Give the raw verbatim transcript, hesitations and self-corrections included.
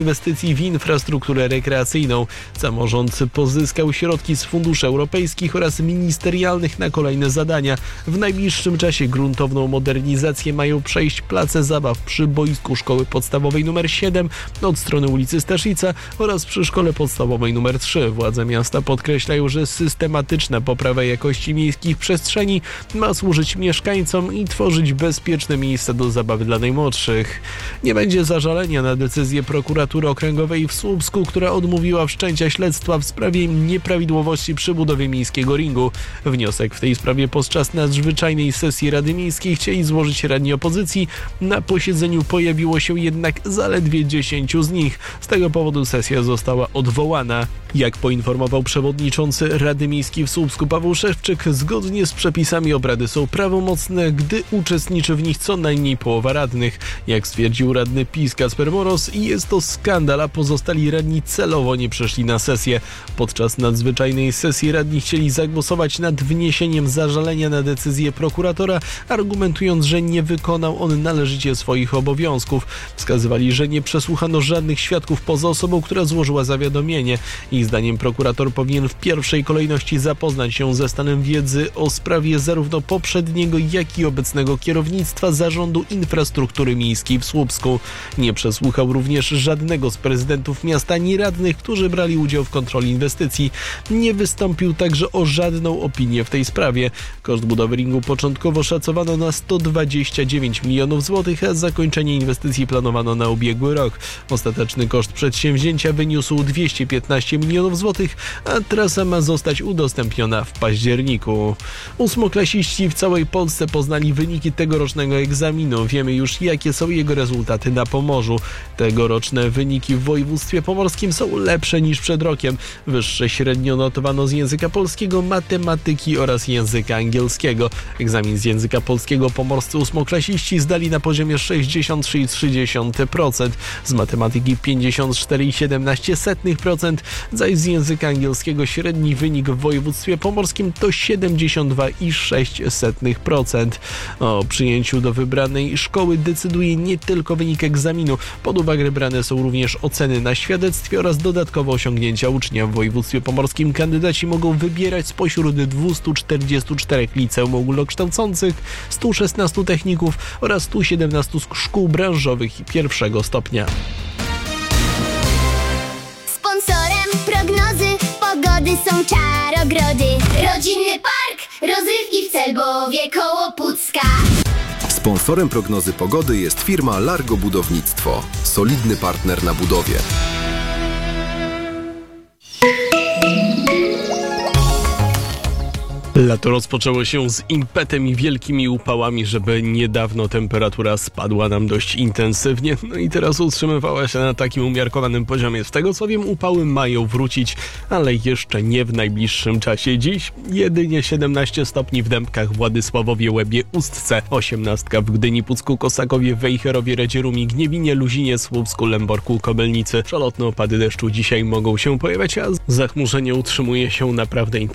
inwestycji w infrastrukturę rekreacyjną. Samorząd pozyskał środki z funduszy europejskich oraz ministerialnych na kolejne zadania. W najbliższym czasie gruntowną modernizację mają przejść place zabaw przy boisku szkoły podstawowej numer siedem od strony ulicy Staszica oraz przy szkole podstawowej numer trzy. Władze miasta podkreślają, że systematyczna poprawa jakości miejskich przestrzeni ma służyć mieszkańcom i tworzyć bezpieczne miejsca do zabawy dla najmłodszych. Nie będzie zażalenia na decyzję prokuratury okręgowej w Słupsku, która odmówiła wszczęcia śledztwa w sprawie nieprawidłowości przy budowie miejskiego ringu. Wniosek w tej sprawie podczas nadzwyczajnej sesji Rady Miejskiej chcieli złożyć radni opozycji. Na posiedzeniu pojawiło się jednak zaledwie dziesięciu z nich. Z tego powodu sesja została odwołana. Jak poinformował przewodniczący Rady Miejskiej w Słupsku Paweł Szewczyk, zgodnie z przepisami obrady są prawomocne, gdy uczestniczy w nich co najmniej połowa radnych. Jak stwierdził radny PiS Kacper Moros, jest to skandal, a pozostali radni celowo nie przeszli na sesję. Podczas nadzwyczajnej sesji radni chcieli zagłosować nad wniesieniem zażalenia na decyzję prokuratora, argumentując, że nie wykonał on należycie swoich obowiązków. Wskazywali, że nie przesłuchano żadnych świadków poza osobą, która złożyła zawiadomienie. Ich zdaniem prokurator powinien w pierwszej kolejności zapoznać się ze stanem wiedzy o sprawie zarówno poprzedniego, jak i obecnego kierownictwa Zarządu Infrastruktury Miejskiej w Słupsku. Nie przesłuchał również żadnego z prezydentów miasta ani radnych, którzy brali udział w kontroli inwestycji. Nie wystąpił także o żadną opinię w tej sprawie. Koszt budowy ringu początkowo szacowano na sto dwadzieścia dziewięć milionów złotych, a zakończenie inwestycji planowano na ubiegły rok. Ostateczny koszt przedsięwzięcia wyniósł dwieście piętnaście milionów złotych, a trasa ma zostać udostępniona w październiku. Ósmoklasiści w całej Polsce poznali wyniki tegorocznego egzaminu. Wiemy już, jakie są jego rezultaty na Pomorzu. Tegoroczne wyniki w województwie pomorskim są lepsze niż przed rokiem. Wyższe średnio notowano z języka polskiego, matematyki oraz języka angielskiego. Egzamin z języka polskiego pomorscy ósmoklasiści zdali na poziomie sześćdziesiąt trzy przecinek trzy procent, z matematyki pięćdziesiąt cztery przecinek siedemnaście procent, zaś z języka angielskiego średni wynik w województwie pomorskim to siedemdziesiąt dwa przecinek sześć procent. O przyjęciu do wybranej szkoły decyduje nie tylko wynik egzaminu. Pod uwagę brane są również oceny na świadectwie oraz dodatkowe osiągnięcia ucznia. W województwie pomorskim kandydaci mogą wybierać spośród dwustu czterdziestu czterech liceum ogólnokształcących, stu szesnastu techników oraz stu siedemnastu szkół branżowych pierwszego stopnia. Sponsorem prognozy pogody są Czarogrody. Rodzinny park rozrywki w Celbowie koło Pucka. Sponsorem prognozy pogody jest firma Largo Budownictwo. Solidny partner na budowie. Lato rozpoczęło się z impetem i wielkimi upałami, żeby niedawno temperatura spadła nam dość intensywnie. No i teraz utrzymywała się na takim umiarkowanym poziomie. Z tego co wiem, upały mają wrócić, ale jeszcze nie w najbliższym czasie. Dziś jedynie siedemnaście stopni w Dębkach, Władysławowie, Łebie, Ustce, osiemnastka w Gdyni, Pucku, Kosakowie, Wejherowie, Radzierumi, Gniewinie, Luzinie, Słupsku, Lęborku, Kobylnicy. Przelotne opady deszczu dzisiaj mogą się pojawiać, a zachmurzenie utrzymuje się naprawdę intensywnie.